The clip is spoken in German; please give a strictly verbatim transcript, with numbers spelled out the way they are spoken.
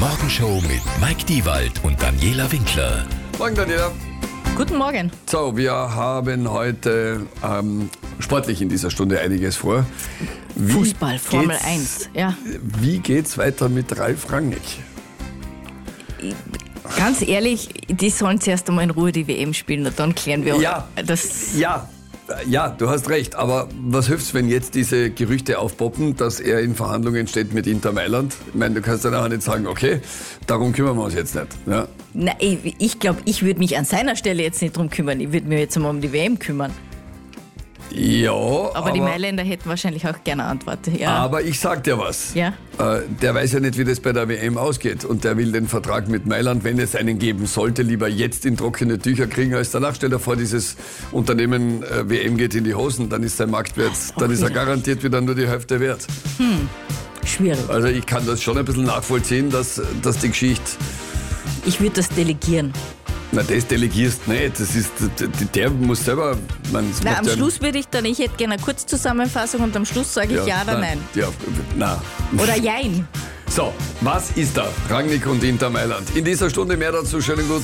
Morgenshow mit Mike Diewald und Daniela Winkler. Morgen, Daniela. Guten Morgen. So, wir haben heute ähm, sportlich in dieser Stunde einiges vor. Wie Fußball, Formel geht's- eins. Ja. Wie geht's weiter mit Ralf Rangnick? Ganz ehrlich, die sollen zuerst einmal in Ruhe die W M spielen und dann klären wir Ja. das. Ja, ja, du hast recht. Aber was hilft's, wenn jetzt diese Gerüchte aufpoppen, dass er in Verhandlungen steht mit Inter Mailand? Ich meine, du kannst dann auch nicht sagen, okay, darum kümmern wir uns jetzt nicht. Ja. Na, ich ich glaube, ich würde mich an seiner Stelle jetzt nicht drum kümmern. Ich würde mich jetzt einmal um die W M kümmern. Ja, Aber, aber, die Mailänder hätten wahrscheinlich auch gerne eine Antwort. Ja. aber ich sag dir was. Ja. Äh, der weiß ja nicht, wie das bei der W M ausgeht. Und der will den Vertrag mit Mailand, wenn es einen geben sollte, lieber jetzt in trockene Tücher kriegen als danach. Stell dir vor, dieses Unternehmen äh, W M geht in die Hosen, dann ist sein Marktwert, ist auch dann ist er wieder- garantiert wieder nur die Hälfte wert. Schwierig. Also ich kann das schon ein bisschen nachvollziehen, dass, dass die Geschichte, Ich würde das delegieren. na das delegierst nicht, das ist, der, der muss selber, man, das Na, macht am ja- Schluss würde ich dann, ich hätte gerne eine Kurzzusammenfassung und am Schluss sage ich ja, oder nein. Ja, nein. Oder jein. So, was ist da? Rangnick und Inter Mailand. In dieser Stunde mehr dazu. Schönen guten